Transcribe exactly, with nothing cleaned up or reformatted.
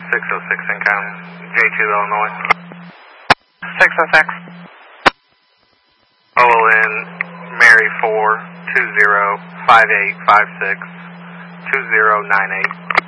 six oh six Encounter, J two, Illinois. six oh six. O L N, Mary four, two zero, five eight five six, two zero nine eight.